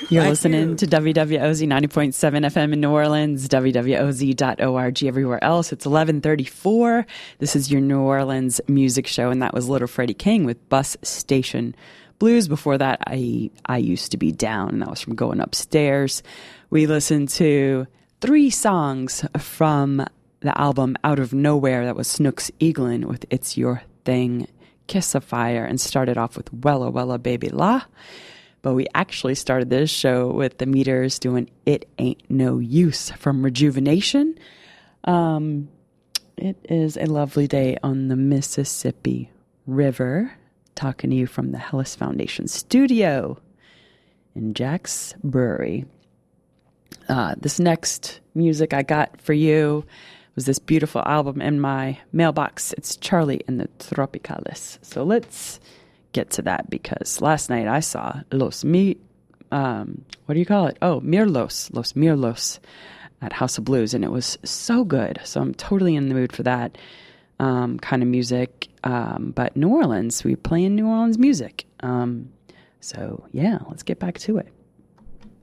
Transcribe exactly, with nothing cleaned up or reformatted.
You're Thank listening you. to W W O Z ninety point seven F M in New Orleans, W W O Z dot org everywhere else. It's eleven thirty-four. This is your New Orleans music show, and that was Little Freddie King with Bus Station Blues. Before that, I I Used to Be Down, and that was from Going Upstairs. We listened to three songs from the album Out of Nowhere. That was Snooks Eaglin with It's Your Thing, Kiss of Fire, and started off with Wella Wella Baby La. But we actually started this show with the Meters doing It Ain't No Use from Rejuvenation. Um, it is a lovely day on the Mississippi River. Talking to you from the Hellas Foundation studio in Jack's Brewery. Uh, this next music I got for you was this beautiful album in my mailbox. It's Charlie and the Tropicales. So let's get to that, because last night I saw Los Mi, um, what do you call it? Oh, Mirlos, Los Mirlos at House of Blues, and it was so good. So I'm totally in the mood for that um, kind of music. Um, but New Orleans, we play in New Orleans music. Um, so yeah, let's get back to it.